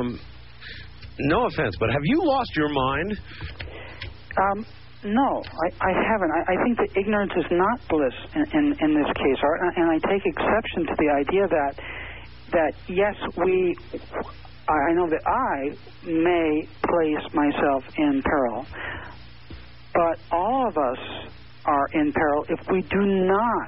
no offense, but have you lost your mind? No, I haven't. I think that ignorance is not bliss in this case, Art, and I take exception to the idea that yes, I know that I may place myself in peril, but all of us are in peril if we do not,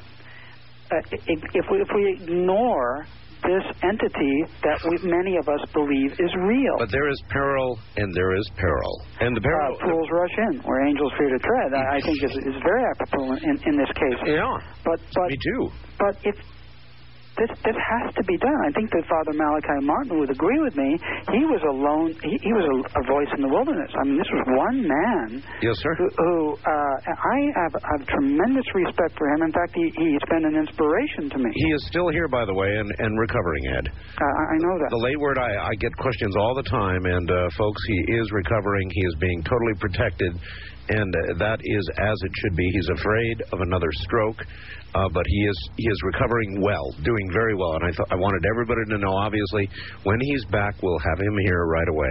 if we ignore this entity that many of us believe is real. But there is peril, and there is peril. And the peril... fools rush in, where angels fear to tread, I think is very apropos in this case. Yeah, but me too. But if this has to be done, I think that Father Malachi Martin would agree with me. He was alone. He was a voice in the wilderness. I mean, this was one man. Yes, sir. Who I have tremendous respect for him. In fact, he's been an inspiration to me. He is still here, by the way, and recovering, Ed. I know that. The late word, I get questions all the time, and folks, he is recovering. He is being totally protected, and that is as it should be. He's afraid of another stroke, but he is recovering well, doing very well. And I wanted everybody to know, obviously, when he's back, we'll have him here right away.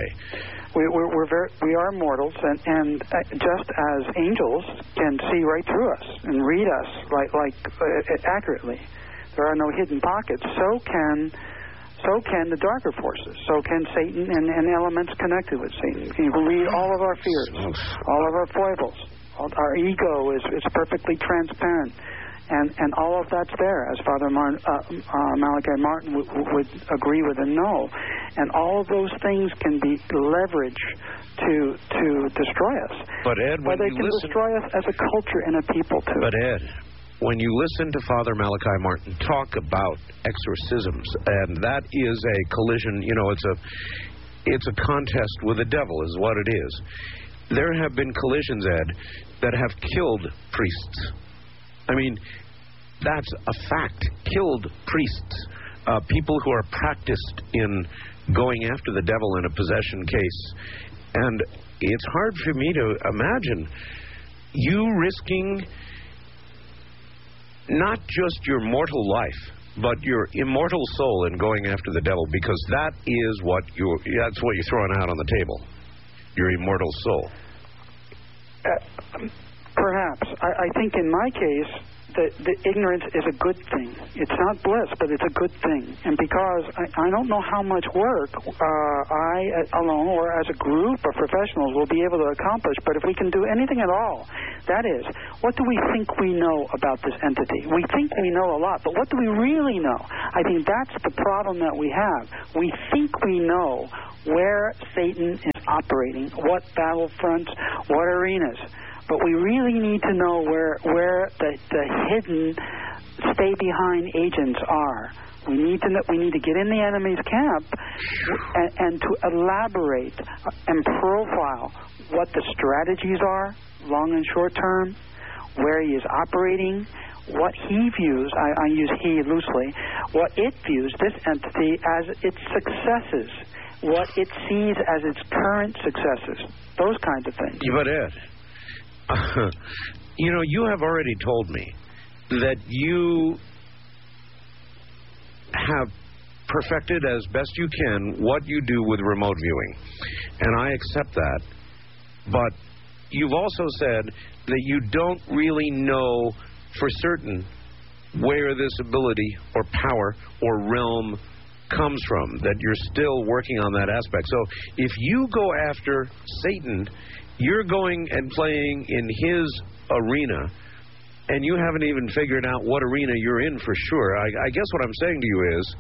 We are mortals, and just as angels can see right through us and read us like accurately, there are no hidden pockets. So can the darker forces. So can Satan and elements connected with Satan. He can read all of our fears, all of our foibles. Our ego is perfectly transparent. And all of that's there, as Father Malachi Martin would agree with and know. And all of those things can be leveraged to destroy us. But Ed, when they can destroy us as a culture and a people too. But Ed, when you listen to Father Malachi Martin talk about exorcisms, and that is a collision, it's a contest with the devil is what it is. There have been collisions, Ed, that have killed priests. I mean, that's a fact. Killed priests. People who are practiced in going after the devil in a possession case. And it's hard for me to imagine you risking not just your mortal life, but your immortal soul in going after the devil, because that's what you're throwing out on the table. Your immortal soul. Perhaps. I think in my case, the ignorance is a good thing. It's not bliss, but it's a good thing. And because I don't know how much work I alone or as a group of professionals will be able to accomplish, but if we can do anything at all, that is, what do we think we know about this entity? We think we know a lot, but what do we really know? I think that's the problem that we have. We think we know where Satan is operating, what battlefronts, what arenas. But we really need to know where the hidden stay-behind agents are. We need to get in the enemy's camp and to elaborate and profile what the strategies are, long and short term, where he is operating, what he views, I use he loosely, what it views, this entity, as its successes, what it sees as its current successes, those kinds of things. But Ed, you have already told me that you have perfected as best you can what you do with remote viewing. And I accept that. But you've also said that you don't really know for certain where this ability or power or realm comes from, that you're still working on that aspect. So if you go after Satan, you're going and playing in his arena, and you haven't even figured out what arena you're in for sure. I guess what I'm saying to you is,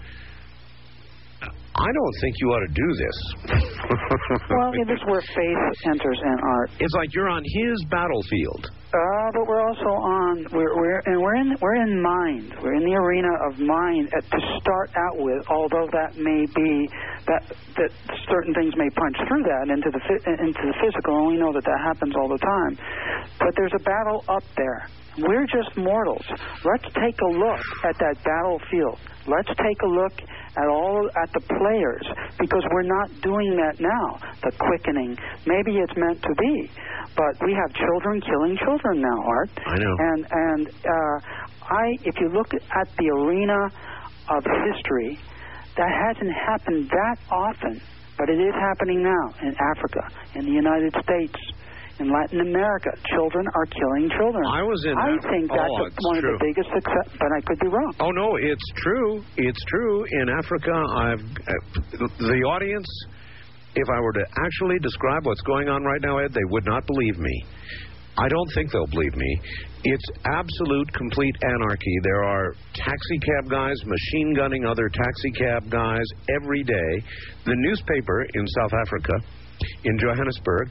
I don't think you ought to do this. Well, this is where faith enters in, Art. It's like you're on his battlefield. But we're also we're in mind. We're in the arena of mind to start out with. Although that may be that certain things may punch through that into the physical, and we know that happens all the time. But there's a battle up there. We're just mortals. Let's take a look at that battlefield. Let's take a look at the players, because we're not doing that now. The quickening, maybe it's meant to be, but we have children killing children now, Art. I know. And if you look at the arena of history, that hasn't happened that often. But it is happening now in Africa, in the United States, in Latin America. Children are killing children. I think that's one of the biggest success, but I could be wrong. Oh, no, it's true. It's true. In Africa, the audience, if I were to actually describe what's going on right now, Ed, they would not believe me. I don't think they'll believe me. It's absolute, complete anarchy. There are taxi cab guys machine gunning other taxi cab guys every day. The newspaper in South Africa, in Johannesburg,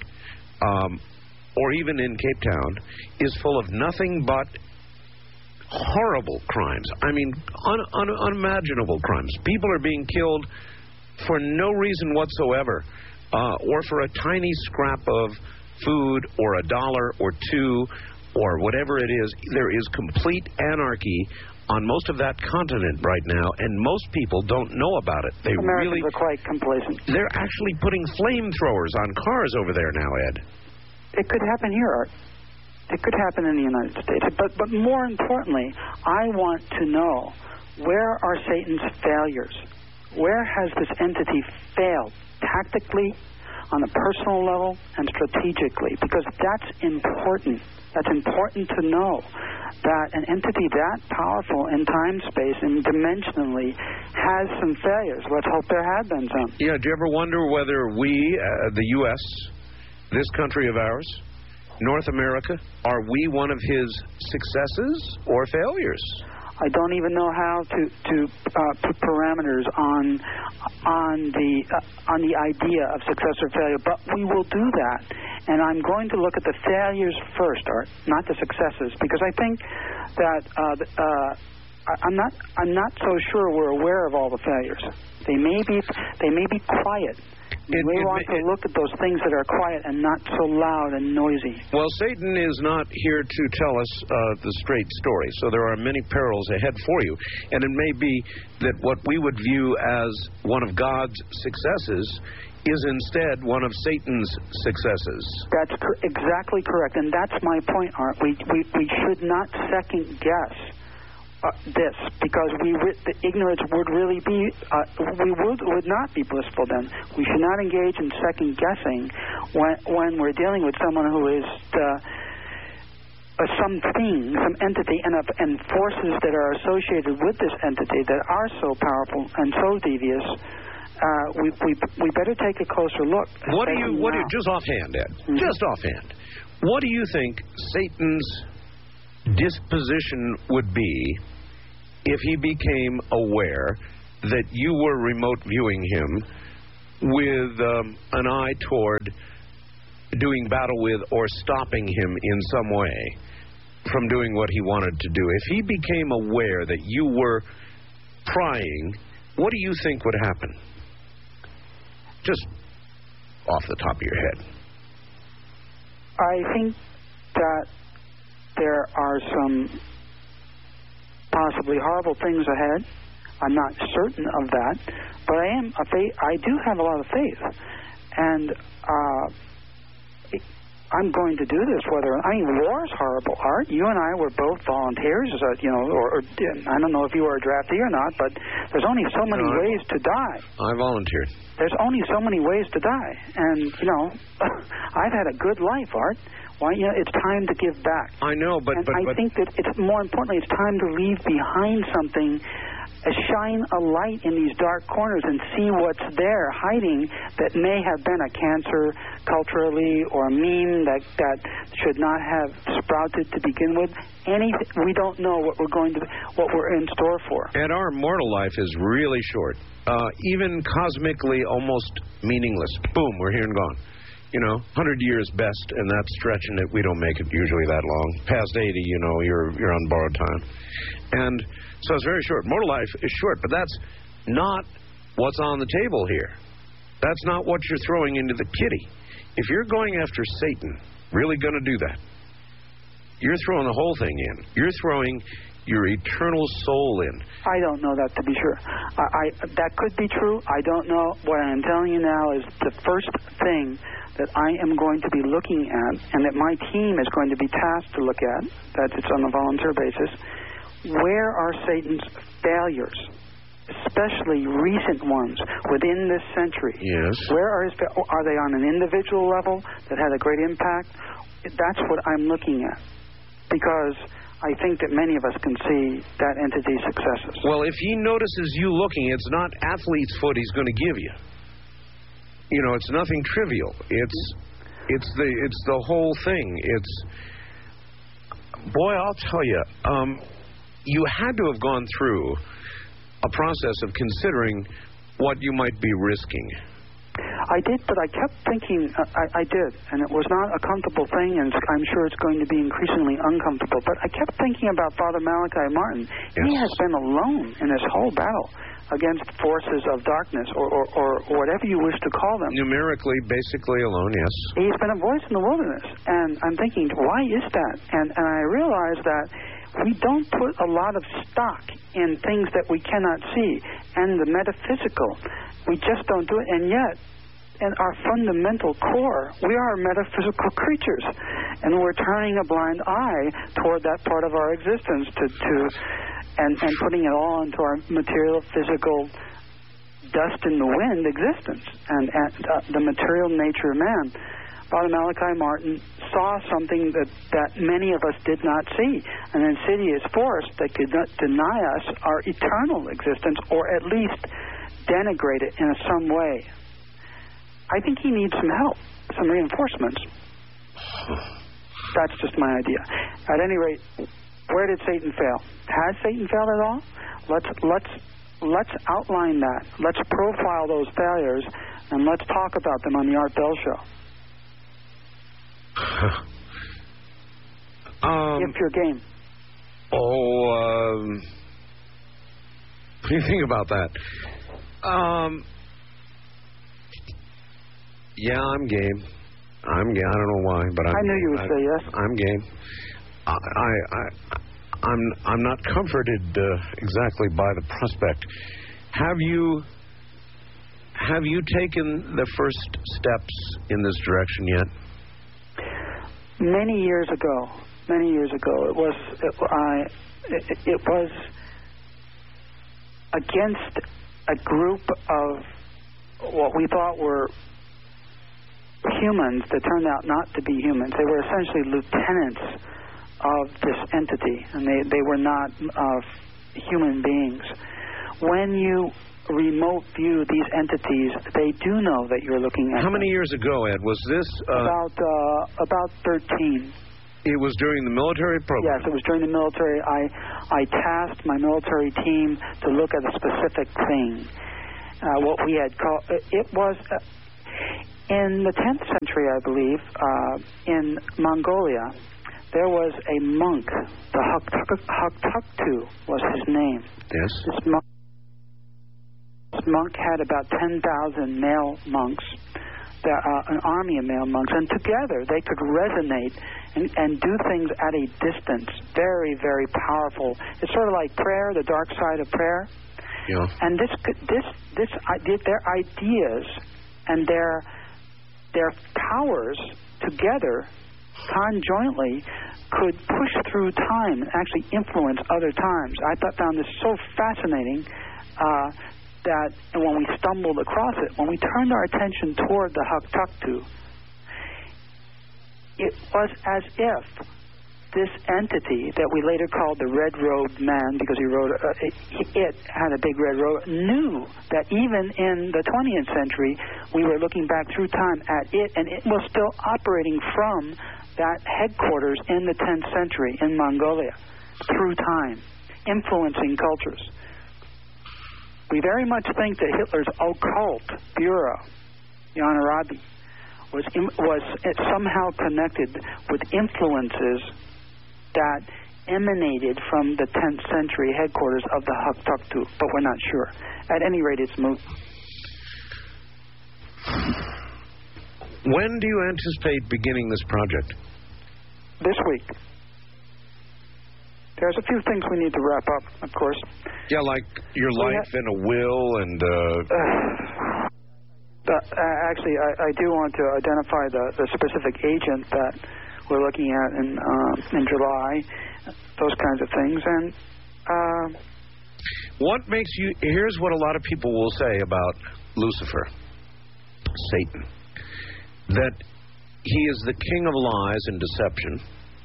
or even in Cape Town, is full of nothing but horrible crimes. I mean, unimaginable crimes. People are being killed for no reason whatsoever, or for a tiny scrap of food or $1 or $2 or whatever it is. There is complete anarchy on most of that continent right now, and most people don't know about it. Americans are quite complacent. They're actually putting flamethrowers on cars over there now, Ed. It could happen here, Art. It could happen in the United States. But more importantly, I want to know, where are Satan's failures? Where has this entity failed tactically, on a personal level, and strategically? Because that's important. That's important to know, that an entity that powerful in time, space, and dimensionally has some failures. Let's hope there have been some. Yeah, do you ever wonder whether we, the U.S., this country of ours, North America, are we one of his successes or failures? I don't even know how to put parameters on the idea of success or failure, but we will do that. And I'm going to look at the failures first, Art, not the successes, because I think that I'm not so sure we're aware of all the failures. They may be quiet. We want to look at those things that are quiet and not so loud and noisy. Well, Satan is not here to tell us the straight story, so there are many perils ahead for you. And it may be that what we would view as one of God's successes is instead one of Satan's successes. That's exactly correct, and that's my point, Art. We should not second guess this, because the ignorance would really be, would not be blissful then. We should not engage in second guessing when we're dealing with someone who is something, some entity, and forces that are associated with this entity that are so powerful and so devious. We better take a closer look. What do you just offhand, Ed? Mm-hmm. Just offhand. What do you think Satan's disposition would be if he became aware that you were remote viewing him with an eye toward doing battle with or stopping him in some way from doing what he wanted to do? If he became aware that you were prying, what do you think would happen? Just off the top of your head. I think that there are some possibly horrible things ahead. I'm not certain of that, but I do have a lot of faith, and I'm going to do this. War is horrible, Art. You and I were both volunteers, or I don't know if you were a draftee or not, but there's only so many ways to die. I volunteered. There's only so many ways to die, and I've had a good life, Art. It's time to give back. I know, but I think that it's more importantly, it's time to leave behind something, shine a light in these dark corners and see what's there hiding that may have been a cancer culturally, or a meme that should not have sprouted to begin with. We don't know what we're in store for. And our mortal life is really short, even cosmically almost meaningless. Boom, we're here and gone. 100 years best, and that's stretching it. We don't make it usually that long. Past 80, you're on borrowed time. And so it's very short. Mortal life is short, but that's not what's on the table here. That's not what you're throwing into the kitty. If you're going after Satan, really going to do that, you're throwing the whole thing in. You're throwing your eternal soul in. I don't know that to be sure. That could be true. I don't know. What I am telling you now is the first thing that I am going to be looking at, and that my team is going to be tasked to look at, that it's on a volunteer basis. Where are Satan's failures? especially recent ones within this century. Yes. Where are they on an individual level that had a great impact? That's what I'm looking at, because I think that many of us can see that entity's successes. Well, if he notices you looking, it's not athlete's foot he's going to give you. You know, it's nothing trivial. It's the whole thing. Boy, I'll tell you, you had to have gone through a process of considering what you might be risking. I did, but I kept thinking, I did, and it was not a comfortable thing, and I'm sure it's going to be increasingly uncomfortable, but I kept thinking about Father Malachi Martin. Yes. He has been alone in this whole battle against forces of darkness, or whatever you wish to call them. Numerically, basically alone, yes. He's been a voice in the wilderness, and I'm thinking, why is that? And I realized that we don't put a lot of stock in things that we cannot see, and the metaphysical. We just don't do it, and yet, in our fundamental core, we are metaphysical creatures, and we're turning a blind eye toward that part of our existence and putting it all into our material, physical, dust in the wind existence, and the material nature of man. Father Malachi Martin saw something that many of us did not see, an insidious force that could not deny us our eternal existence, or at least denigrate it in some way. I think he needs some help, some reinforcements. That's just my idea. At any rate, where did Satan fail? Has Satan failed at all? Let's outline that. Let's profile those failures, and let's talk about them on the Art Bell Show. If you're game. What do you think about that? Yeah, I'm game. I don't know why, but I knew you would say yes. I'm game. I'm not comforted exactly by the prospect. Have you taken the first steps in this direction yet? Many years ago, it was against a group of what we thought were humans that turned out not to be humans. They were essentially lieutenants of this entity, and they were not human beings. When you remote view these entities, they do know that you're looking at How many years ago, Ed, was this? About 13. It was during the military program? Yes, it was during the military. I tasked my military team to look at a specific thing. What we had called... It was... in the 10th century, I believe, in Mongolia, there was a monk. The Haktuktu was his name. Yes. This monk had about 10,000 male monks, an army of male monks, and together they could resonate and do things at a distance. Very, very powerful. It's sort of like prayer, the dark side of prayer. Yeah. And their ideas and their powers together, conjointly, could push through time and actually influence other times. I found this so fascinating that when we stumbled across it, when we turned our attention toward the Haktuktu, it was as if this entity that we later called the red-robed man, because he wrote it had a big red robe, knew that even in the 20th century we were looking back through time at it, and it was still operating from that headquarters in the 10th century in Mongolia through time, influencing cultures. We very much think that Hitler's occult bureau, the Honorati, was somehow connected with influences that emanated from the 10th century headquarters of the Haktuktu, but we're not sure. At any rate, it's moot. When do you anticipate beginning this project? This week. There's a few things we need to wrap up, of course. Yeah, like your life and a will and... actually, I do want to identify the specific agent that we're looking at in July, those kinds of things. And What makes you... Here's what a lot of people will say about Lucifer, Satan, that he is the king of lies and deception.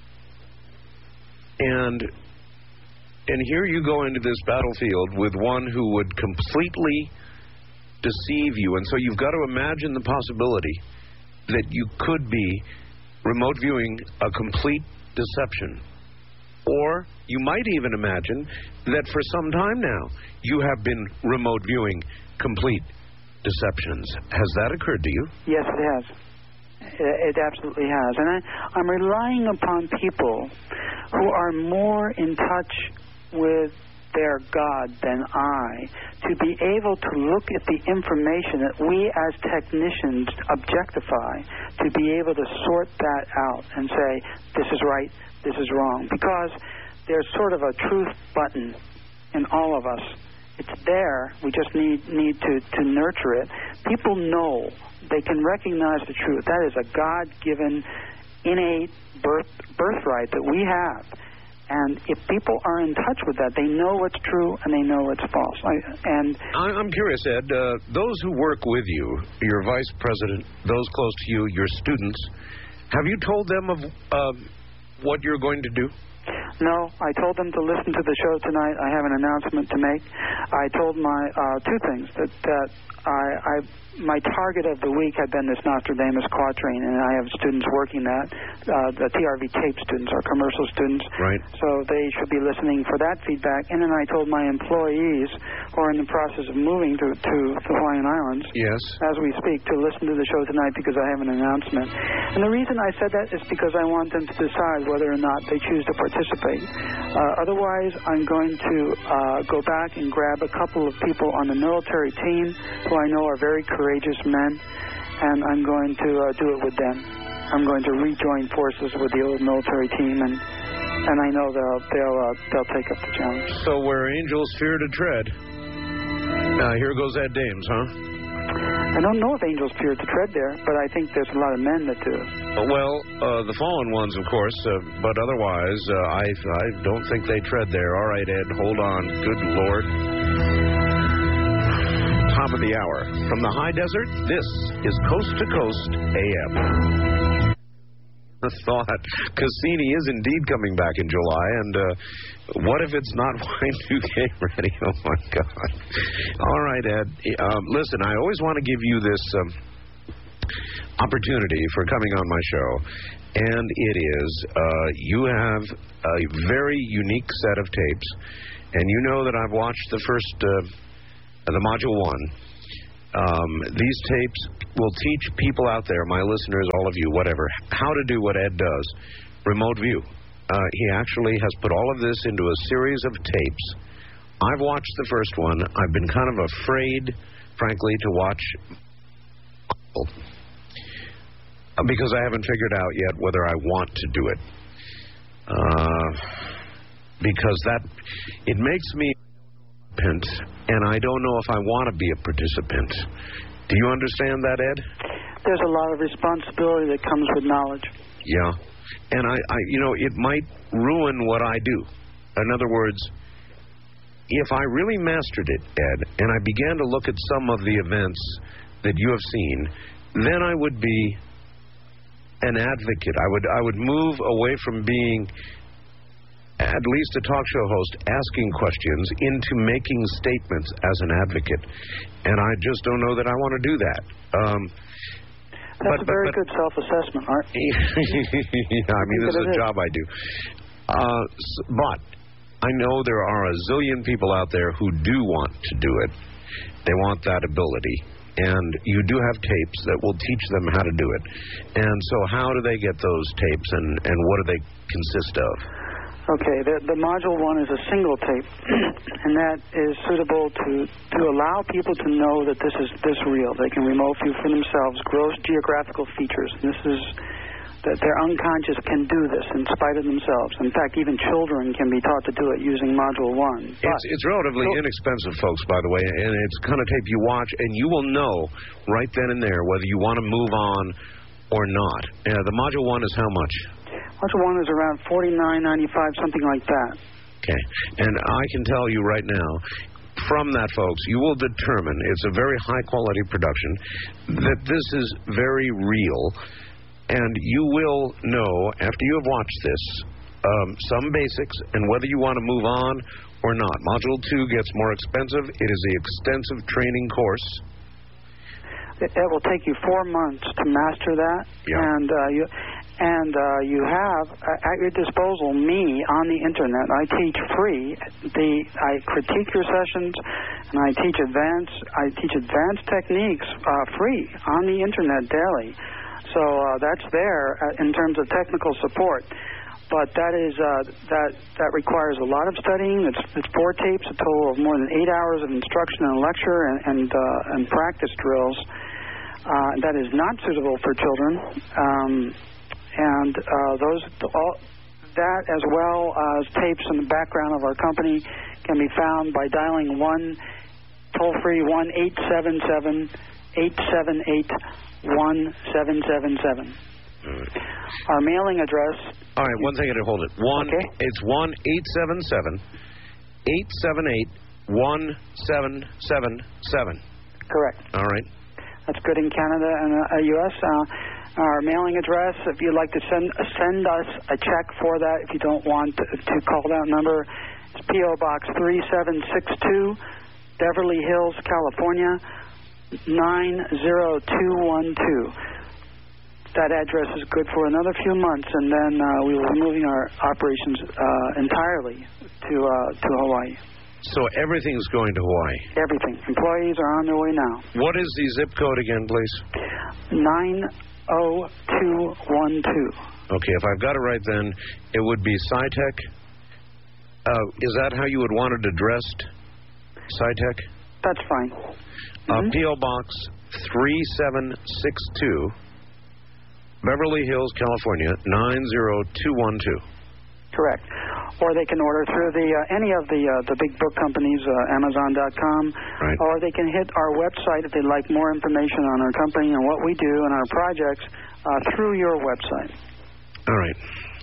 And here you go into this battlefield with one who would completely deceive you. And so you've got to imagine the possibility that you could be remote viewing a complete deception. Or you might even imagine that for some time now you have been remote viewing complete deceptions. Has that occurred to you? Yes, it has. It absolutely has. And I'm relying upon people who are more in touch with their God than I to be able to look at the information that we as technicians objectify, to be able to sort that out and say, this is right, this is wrong. Because there's sort of a truth button in all of us. It's there. We just need to nurture it. People know. They can recognize the truth. That is a God-given, innate birthright that we have. And if people are in touch with that, they know what's true and they know what's false. I'm curious, Ed, those who work with you, your vice president, those close to you, your students, have you told them of what you're going to do? No, I told them to listen to the show tonight. I have an announcement to make. I told my two things, that my target of the week had been this Nostradamus quatrain, and I have students working that. The TRV tape students are commercial students. Right. So they should be listening for that feedback. And then I told my employees who are in the process of moving to the Hawaiian Islands, yes, as we speak, to listen to the show tonight because I have an announcement. And the reason I said that is because I want them to decide whether or not they choose to participate. Otherwise, I'm going to go back and grab a couple of people on the military team who I know are very courageous men, and I'm going to do it with them. I'm going to rejoin forces with the old military team, and I know they'll take up the challenge. So where angels fear to tread. Here goes Ed Dames, huh? I don't know if angels fear to tread there, but I think there's a lot of men that do. Well, the fallen ones, of course, but otherwise, I don't think they tread there. All right, Ed, hold on. Good Lord. Top of the hour. From the high desert, this is Coast to Coast AM. The thought, Cassini is indeed coming back in July, and what if it's not Y2K ready? Oh, my God. All right, Ed. Listen, I always want to give you this opportunity for coming on my show, and it is you have a very unique set of tapes, and you know that I've watched the first, the Module 1. These tapes will teach people out there, my listeners, all of you, whatever, how to do what Ed does, remote view. He actually has put all of this into a series of tapes. I've watched the first one. I've been kind of afraid, frankly, to watch because I haven't figured out yet whether I want to do it. Because it makes me and I don't know if I want to be a participant. Do you understand that, Ed? There's a lot of responsibility that comes with knowledge. Yeah. And I it might ruin what I do. In other words, if I really mastered it, Ed, and I began to look at some of the events that you have seen, then I would be an advocate. I would move away from being at least a talk show host asking questions into making statements as an advocate. And I just don't know that I want to do that. That's a very good self-assessment, Art. Yeah, I mean, this is a job I do. But I know there are a zillion people out there who do want to do it. They want that ability. And you do have tapes that will teach them how to do it. And so how do they get those tapes, and what do they consist of? Okay, the Module 1 is a single tape, and that is suitable to allow people to know that this is real. They can remote view for themselves gross geographical features. This is that their unconscious can do this in spite of themselves. In fact, even children can be taught to do it using Module 1. It's relatively inexpensive, folks, by the way, and it's kind of tape you watch, and you will know right then and there whether you want to move on or not. The Module 1 is how much? Module 1 is around $49.95, something like that. Okay. And I can tell you right now, from that, folks, you will determine, it's a very high-quality production, that this is very real, and you will know, after you have watched this, some basics and whether you want to move on or not. Module 2 gets more expensive. It is an extensive training course. It will take you 4 months to master that, and you have at your disposal me on the internet. I teach free. I critique your sessions, and I teach advanced techniques free on the internet daily. So that's there in terms of technical support. But that is that requires a lot of studying. It's 4 tapes, a total of more than 8 hours of instruction and lecture and practice drills. That is not suitable for children. That as well as tapes in the background of our company can be found by dialing toll-free 1-877-878-1777. Our mailing address. All right, one second to hold it. It's 1-877-878-1777. Correct. All right. That's good in Canada and U.S. Our mailing address, if you'd like to send us a check for that, if you don't want to call that number, it's P.O. Box 3762, Beverly Hills, California, 90212. That address is good for another few months, and then we will be moving our operations entirely to Hawaii. So everything's going to Hawaii? Everything. Employees are on their way now. What is the zip code again, please? 90212. Okay, if I've got it right then, it would be SciTech. Is that how you would want it addressed? SciTech? That's fine. P.O. Box 3762, Beverly Hills, California, 90212. Correct. Or they can order through any of the big book companies, Amazon.com, right. Or they can hit our website if they'd like more information on our company and what we do and our projects through your website. All right.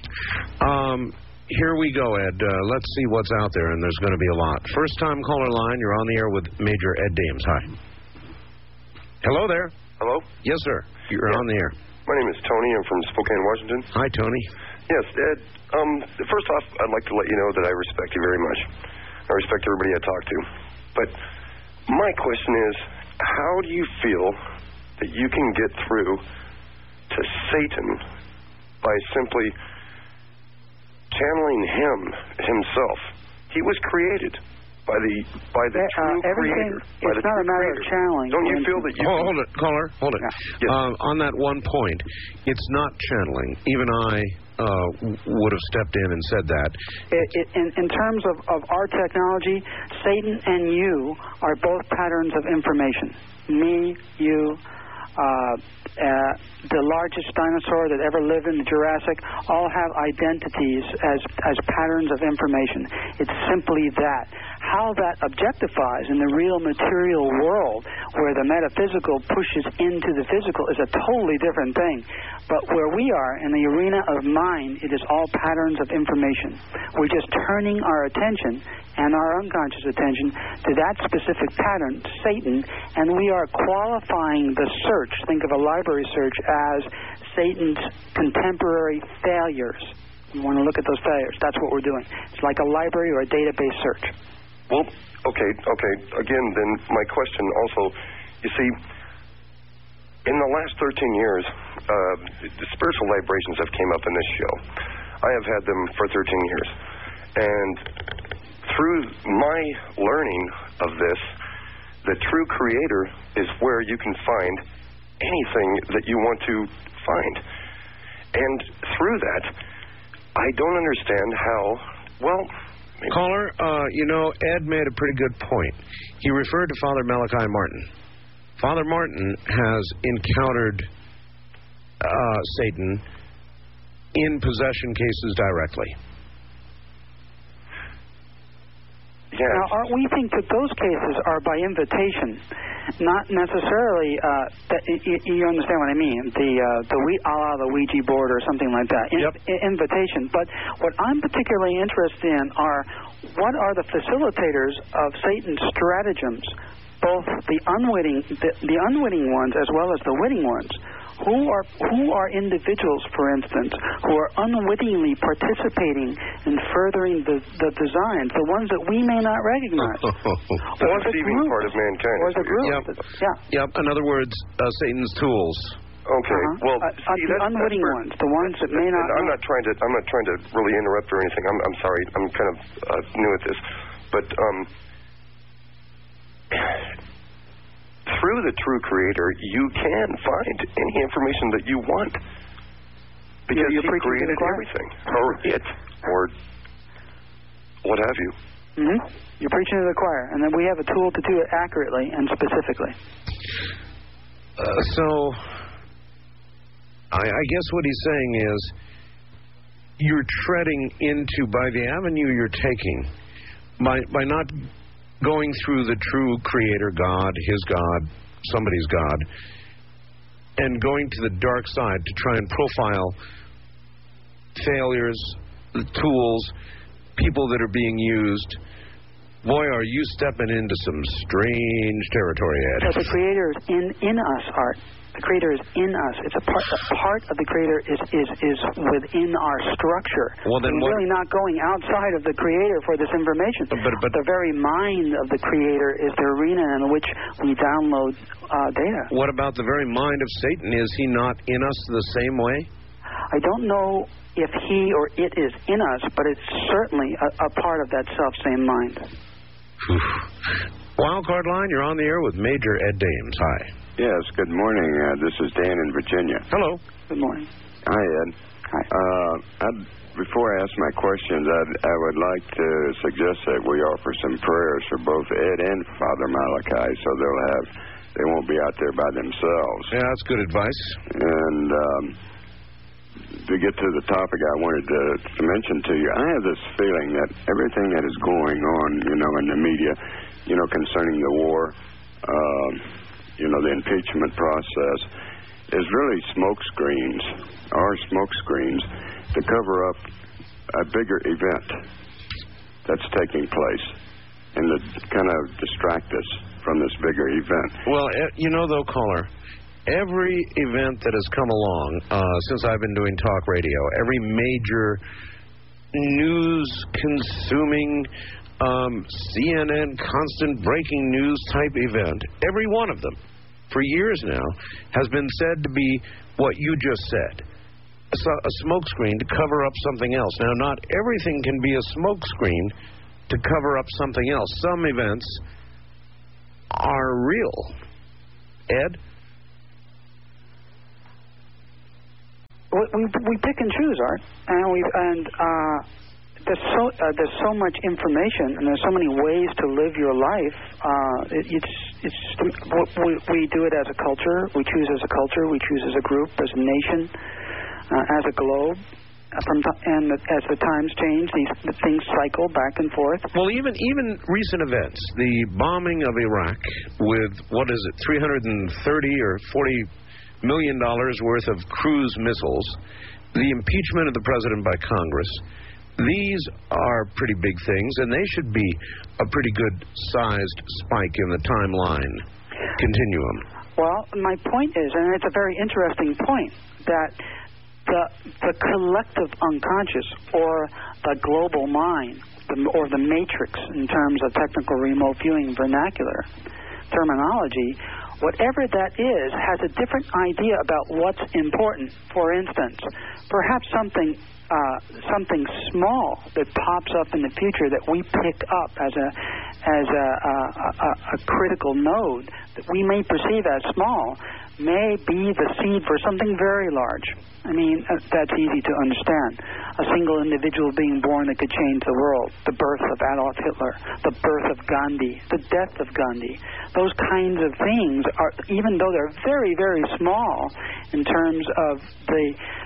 Here we go, Ed. Let's see what's out there, and there's going to be a lot. First-time caller line, you're on the air with Major Ed Dames. Hi. Hello there. Hello? Yes, sir. You're on the air. My name is Tony. I'm from Spokane, Washington. Hi, Tony. Yes, Ed. First off, I'd like to let you know that I respect you very much. I respect everybody I talk to. But my question is, how do you feel that you can get through to Satan by simply channeling himself? He was created by the true creator. It's not a matter of channeling. Don't you feel that you... Hold it, caller. Hold it. Yes. On that one point, it's not channeling. Even I would have stepped in and said that. In terms of our technology, Satan and you are both patterns of information. Me, you, the largest dinosaur that ever lived in the Jurassic, all have identities as patterns of information. It's simply that. How that objectifies in the real material world, where the metaphysical pushes into the physical, is a totally different thing. But where we are, in the arena of mind, it is all patterns of information. We're just turning our attention and our unconscious attention to that specific pattern, Satan, and we are qualifying the search. Think of a library search as Satan's contemporary failures. You want to look at those failures. That's what we're doing. It's like a library or a database search. Well, okay. Again, then my question also, you see, in the last 13 years, the spiritual vibrations have came up in this show. I have had them for 13 years. And through my learning of this, the true creator is where you can find anything that you want to find. And through that, I don't understand how, well... Maybe. Caller, Ed made a pretty good point. He referred to Father Malachi Martin. Father Martin has encountered Satan in possession cases directly. Yes. Now, we think that those cases are by invitation, not necessarily. You understand what I mean? The Ouija board or something like that. Invitation. But what I'm particularly interested in are what are the facilitators of Satan's stratagems, both the unwitting ones as well as the witting ones. Who are individuals, for instance, who are unwittingly participating in furthering the designs, the ones that we may not recognize? The deceiving part of mankind. Or the group. Yep. In other words, Satan's tools. Okay. Well, the unwitting ones, the ones that may not. I'm not trying to really interrupt or anything. I'm sorry. I'm kind of new at this, but through the true Creator, you can find any information that you want because He created everything, or it, or what have you. Mm-hmm. You're preaching to the choir, and then we have a tool to do it accurately and specifically. So, I guess what he's saying is, you're treading into, by the avenue you're taking, by not going through the true Creator God, His God, somebody's God, and going to the dark side to try and profile failures, tools, people that are being used. Boy, are you stepping into some strange territory, Ed. But the Creator is in us, Art. The Creator is in us. It's a part of the Creator is within our structure. Well, then we're really not going outside of the Creator for this information. But the very mind of the Creator is the arena in which we download data. What about the very mind of Satan? Is he not in us the same way? I don't know if he or it is in us, but it's certainly a part of that self-same mind. Wildcard line, you're on the air with Major Ed Dames. Hi. Yes, good morning. This is Dan in Virginia. Hello. Good morning. Hi, Ed. Hi. Before I ask my questions, I would like to suggest that we offer some prayers for both Ed and Father Malachi, so they won't be out there by themselves. Yeah, that's good advice. And to get to the topic I wanted to mention to you, I have this feeling that everything that is going on, in the media, concerning the war, the impeachment process, is really smoke screens to cover up a bigger event that's taking place and to kind of distract us from this bigger event. Well, though, caller, every event that has come along since I've been doing talk radio, every major news-consuming CNN constant breaking news type event, every one of them, for years now, has been said to be what you just said, a smokescreen to cover up something else. Now, not everything can be a smokescreen to cover up something else. Some events are real. Ed? We pick and choose, Art, and there's so much information, and there's so many ways to live your life. We do it as a culture. We choose as a culture. We choose as a group, as a nation, as a globe. And as the times change, these things cycle back and forth. Well, even recent events, the bombing of Iraq with, what is it, 330 or 40 $1 million worth of cruise missiles, the impeachment of the president by Congress. These are pretty big things, and they should be a pretty good-sized spike in the timeline continuum. Well, my point is, and it's a very interesting point, that the collective unconscious, or the global mind, or the matrix in terms of technical remote viewing vernacular terminology, whatever that is, has a different idea about what's important. For instance, perhaps something small that pops up in the future that we pick up as a critical node that we may perceive as small may be the seed for something very large. I mean, that's easy to understand. A single individual being born that could change the world, the birth of Adolf Hitler, the birth of Gandhi, the death of Gandhi. Those kinds of things are, even though they're very, very small in terms of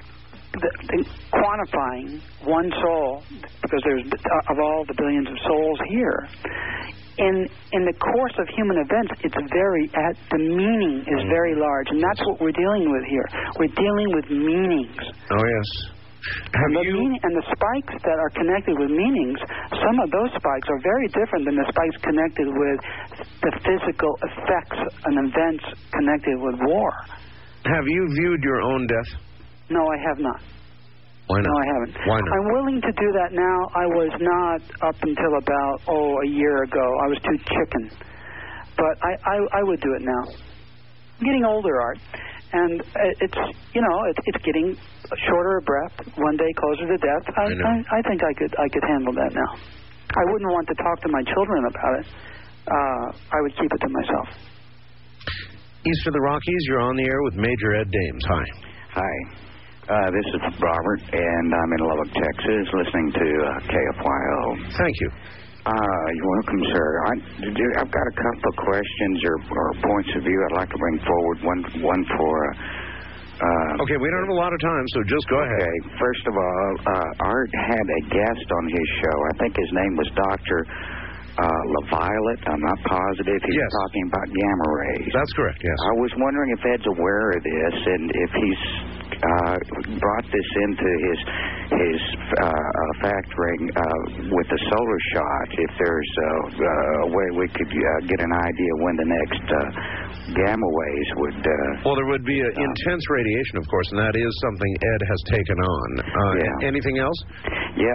quantifying one soul, because there's of all the billions of souls here. In the course of human events, the meaning is very large, and that's what we're dealing with here. We're dealing with meanings. Oh, yes. And the spikes that are connected with meanings, some of those spikes are very different than the spikes connected with the physical effects and events connected with war. Have you viewed your own death? No, I have not. Why not? No, I haven't. Why not? I'm willing to do that now. I was not up until about, a year ago. I was too chicken. But I would do it now. I'm getting older, Art. And it's getting shorter of breath, one day closer to death. I think I could handle that now. I wouldn't want to talk to my children about it. I would keep it to myself. East of the Rockies, you're on the air with Major Ed Dames. Hi. Hi. This is Robert, and I'm in Lubbock, Texas, listening to KFYO. Thank you. You're welcome, sir. I've got a couple of questions or points of view I'd like to bring forward. One for... okay, we don't have a lot of time, so just go ahead. Okay, first of all, Art had a guest on his show. I think his name was Dr. LaViolet. I'm not positive. He was talking about gamma rays. That's correct, yes. I was wondering if Ed's aware of this, and if he's brought this into his factoring with the solar shot, if there's a way we could get an idea when the next gamma waves would... well, there would be intense radiation, of course, and that is something Ed has taken on. Anything else? Yeah,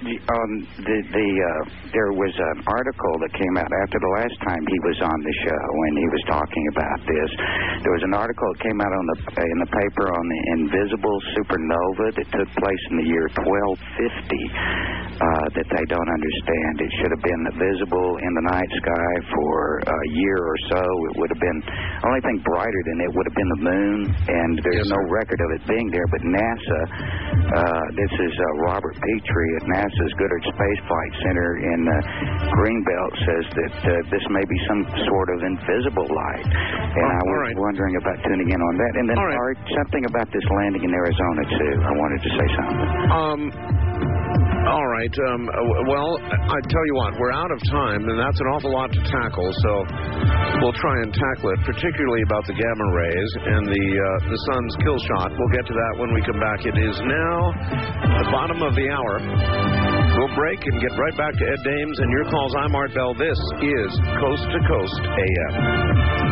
there was an article that came out after the last time he was on the show, and he was talking about this. There was an article that came out in the paper on the invisible supernova that took place in the year 1250 that they don't understand. It should have been visible in the night sky for a year or so. It would have been, the only thing brighter than it would have been the moon, and there's no record of it being there. But NASA, this is Robert Petrie at NASA's Goddard Space Flight Center in Greenbelt, says that this may be some sort of invisible light. And I was wondering about tuning in on that. And then something about this landing in Arizona, too. I wanted to say something. All right. Well, I tell you what, we're out of time, and that's an awful lot to tackle, so we'll try and tackle it, particularly about the gamma rays and the sun's kill shot. We'll get to that when we come back. It is now the bottom of the hour. We'll break and get right back to Ed Dames and your calls. I'm Art Bell. This is Coast to Coast AM.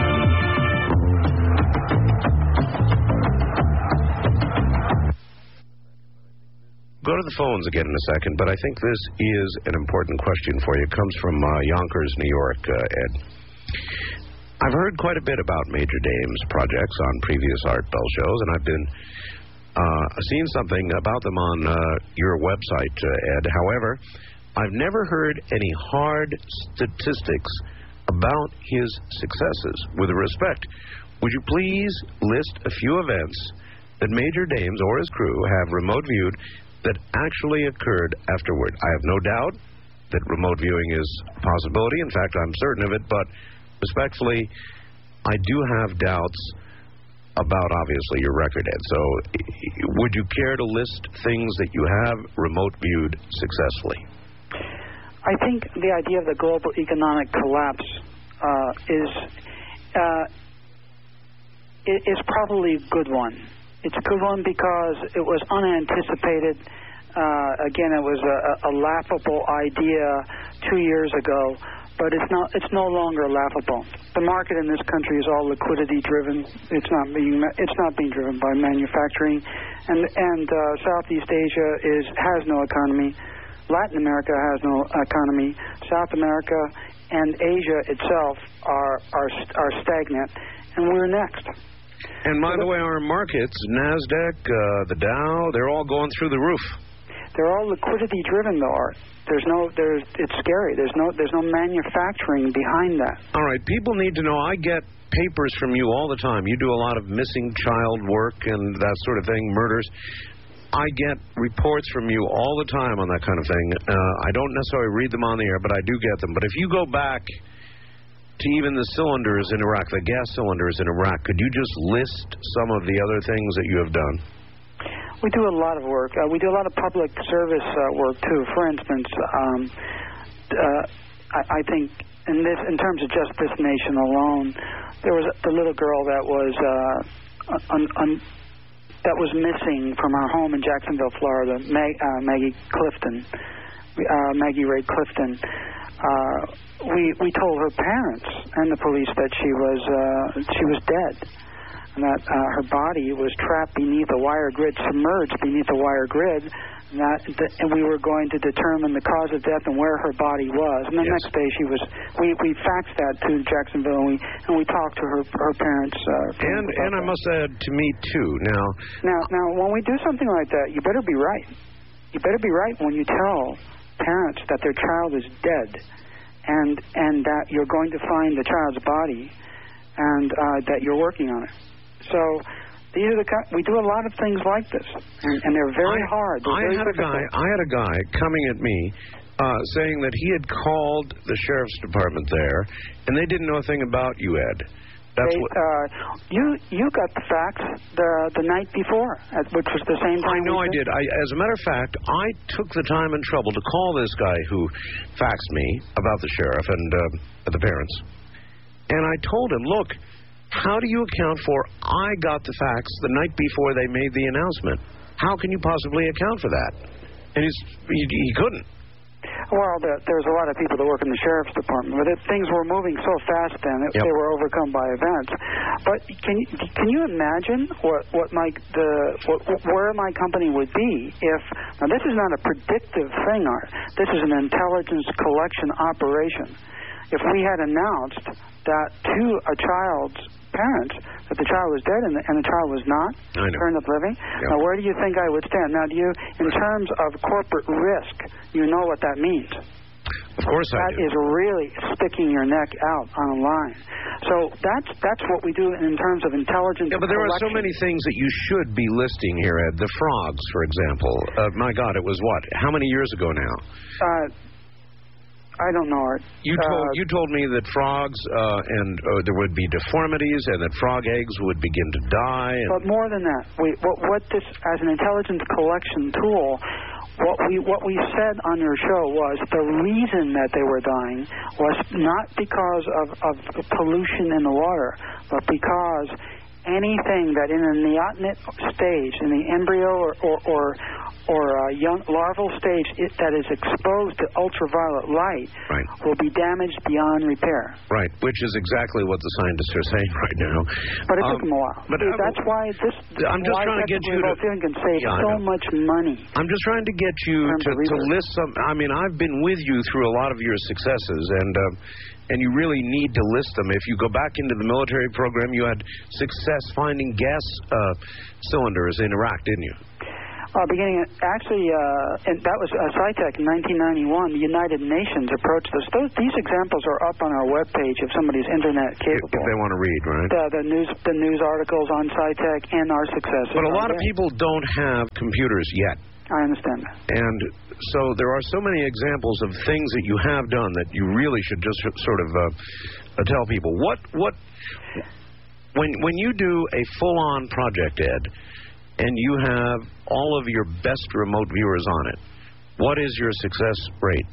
Go to the phones again in a second, but I think this is an important question for you. It comes from Yonkers, New York, Ed. I've heard quite a bit about Major Dames projects on previous Art Bell shows, and I've been seeing something about them on your website, Ed. However, I've never heard any hard statistics about his successes. With respect, would you please list a few events that Major Dames or his crew have remote viewed that actually occurred afterward? I have no doubt that remote viewing is a possibility. In fact, I'm certain of it, but respectfully, I do have doubts about, obviously, your record, Ed. So would you care to list things that you have remote viewed successfully? I think the idea of the global economic collapse is probably a good one. It's a good one because it was unanticipated. Again, it was a laughable idea 2 years ago, but it's no longer laughable. The market in this country is all liquidity driven. It's not being driven by manufacturing, and Southeast Asia has no economy. Latin America has no economy. South America and Asia itself are stagnant, and we're next. And by the way, our markets, NASDAQ, the Dow, they're all going through the roof. They're all liquidity driven, though, Art. It's scary. There's no manufacturing behind that. All right, people need to know. I get papers from you all the time. You do a lot of missing child work and that sort of thing, murders. I get reports from you all the time on that kind of thing. I don't necessarily read them on the air, but I do get them. But if you go back to even the cylinders in Iraq, the gas cylinders in Iraq, could you just list some of the other things that you have done? We do a lot of work. We do a lot of public service work too. For instance, I think in terms of just this nation alone, there was the little girl that was that was missing from her home in Jacksonville, Florida, Maggie Clifton, Maggie Ray Clifton. We told her parents and the police that she was dead, and that her body was trapped beneath a wire grid, submerged beneath a wire grid, and we were going to determine the cause of death and where her body was. And the next day we faxed that to Jacksonville, and we talked to her parents. And I must add, to me too. Now, when we do something like that, you better be right. You better be right when you tell parents that their child is dead, and that you're going to find the child's body, and that you're working on it. So we do a lot of things like this, and they're very hard. I had a guy coming at me saying that he had called the sheriff's department there, and they didn't know a thing about you, Ed. You got the facts the night before, which was the same time. I know I did. As a matter of fact, I took the time and trouble to call this guy who faxed me about the sheriff and the parents, and I told him, look, how do you account for I got the facts the night before they made the announcement? How can you possibly account for that? And he couldn't. Well, there's a lot of people that work in the sheriff's department, but things were moving so fast then they were overcome by events. But can you imagine where my company would be if, now this is not a predictive thing, Art. This is an intelligence collection operation. If we had announced that to a child's parents that the child was dead and the child was not turned up living, now where do you think I would stand? Now, in terms of corporate risk, you know what that means. Of course I do. That is really sticking your neck out on a line. So that's what we do in terms of intelligence. Yeah, but there are so many things that you should be listing here, Ed. The frogs, for example. My God, it was what? How many years ago now? I don't know, Art. You told me that frogs and there would be deformities and that frog eggs would begin to die. But more than that, what this as an intelligence collection tool, what we said on your show was the reason that they were dying was not because of pollution in the water, but because anything that in a neotenate stage, in the embryo or young larval stage that is exposed to ultraviolet light will be damaged beyond repair. Right, which is exactly what the scientists are saying right now. But it took them a while. But that's why this. I'm just trying to get you to can save so much money. I'm just trying to get you to list some. I mean, I've been with you through a lot of your successes, and you really need to list them. If you go back into the military program, you had success finding gas cylinders in Iraq, didn't you? And that was SciTech in 1991. The United Nations approached us. These examples are up on our webpage if somebody's internet capable. If they want to read, right? The news articles on SciTech and our successes. But a lot of people don't have computers yet. I understand that. And so there are so many examples of things that you have done that you really should just sort of tell people. When you do a full-on project, Ed, and you have all of your best remote viewers on it, what is your success rate?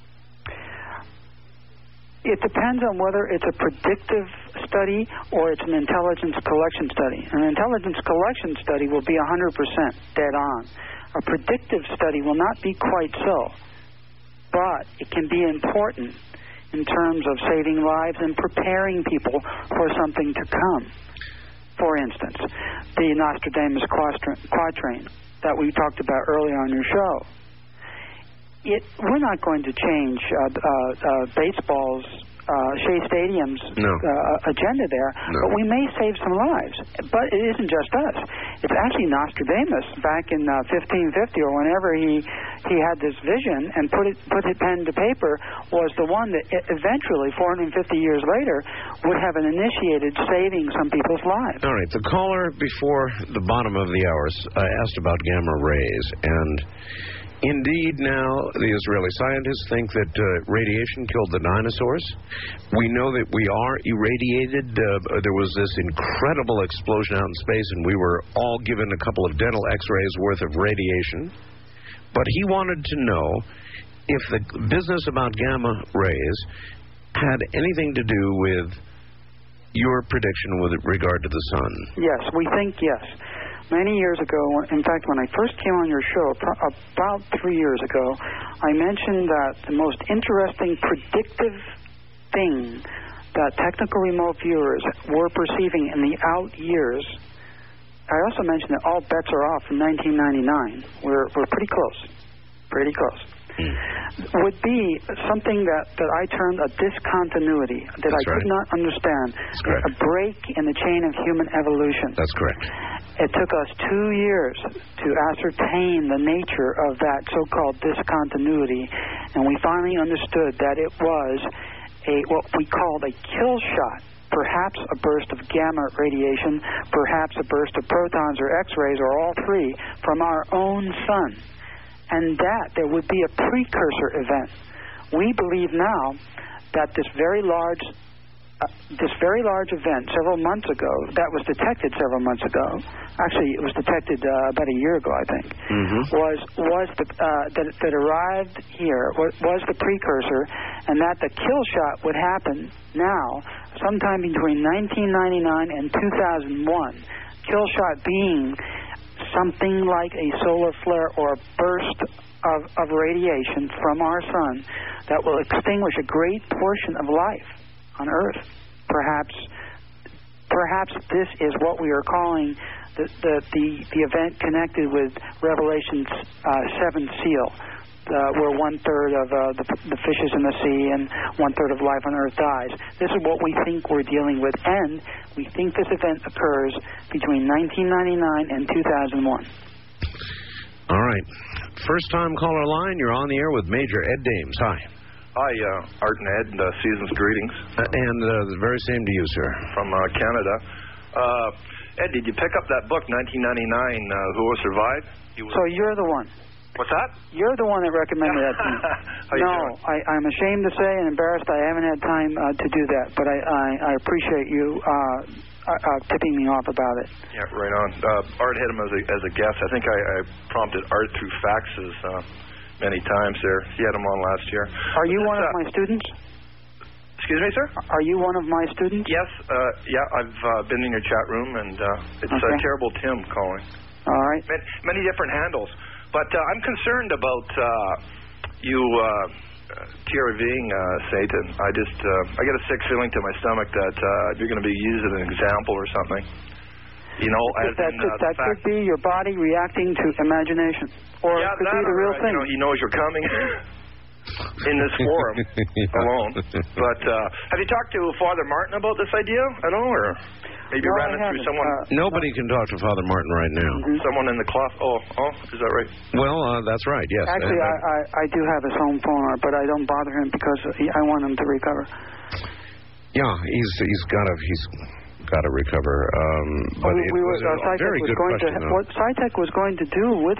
It depends on whether it's a predictive study or it's an intelligence collection study. An intelligence collection study will be 100% dead on. A predictive study will not be quite so, but it can be important in terms of saving lives and preparing people for something to come. For instance, the Nostradamus quatrain that we talked about earlier on your show. We're not going to change baseball's Shea Stadium's agenda there, but we may save some lives. But it isn't just us. It's actually Nostradamus back in 1550 or whenever he had this vision and put it pen to paper was the one that eventually, 450 years later, would have initiated saving some people's lives. All right. The caller before the bottom of the hour asked about gamma rays, and Indeed, now the Israeli scientists think that radiation killed the dinosaurs. We know that we are irradiated. There was this incredible explosion out in space, and we were all given a couple of dental x-rays worth of radiation. But he wanted to know if the business about gamma rays had anything to do with your prediction with regard to the sun. Yes, we think yes. Many years ago, in fact, when I first came on your show, about 3 years ago, I mentioned that the most interesting predictive thing that technical remote viewers were perceiving in the out years, I also mentioned that all bets are off in 1999. We're pretty close. Pretty close. Would be something that I termed a discontinuity, that I could not understand. A break in the chain of human evolution. That's correct. It took us 2 years to ascertain the nature of that so-called discontinuity, and we finally understood that it was what we called a kill shot. Perhaps a burst of gamma radiation, perhaps a burst of protons or X-rays, or all three, from our own sun. And that there would be a precursor event. We believe now that this very large event several months ago, that was detected several months ago, actually it was detected about a year ago, I think, that arrived here, was the precursor, and that the kill shot would happen now, sometime between 1999 and 2001. Kill shot being something like a solar flare or a burst of radiation from our sun that will extinguish a great portion of life on Earth. Perhaps this is what we are calling the event connected with Revelation's seventh seal, where 1/3 of the fishes in the sea and 1/3 of life on Earth dies. This is what we think we're dealing with, and we think this event occurs between 1999 and 2001. All right. First-time caller line, you're on the air with Major Ed Dames. Hi. Hi, Art and Ed. Season's greetings. And the very same to you, sir. From Canada. Ed, did you pick up that book, 1999, Who Will Survive? So you're the one. What's that? You're the one that recommended that to me. I'm ashamed to say and embarrassed I haven't had time to do that, but I appreciate you tipping me off about it. Yeah, right on. Art had him as a guest. I think I prompted Art through faxes many times there. He had him on last year. Are you one of my students? Excuse me, sir? Are you one of my students? Yes. I've been in your chat room, and it's Terrible Tim calling. All right. Many different handles. But I'm concerned about you TRVing Satan. I get a sick feeling to my stomach that you're going to be used as an example or something. You know, that could be your body reacting to imagination, or it could be the real thing. You know, he knows you're coming in this forum alone. But have you talked to Father Martin about this idea at all, or maybe ran it through someone? Nobody can talk to Father Martin right now. Someone in the cloth. Oh, is that right? Well, that's right. Yes. Actually, I do have his home phone, but I don't bother him because I want him to recover. Yeah, he's got to recover. But it was a very good question. What SciTech was going to do with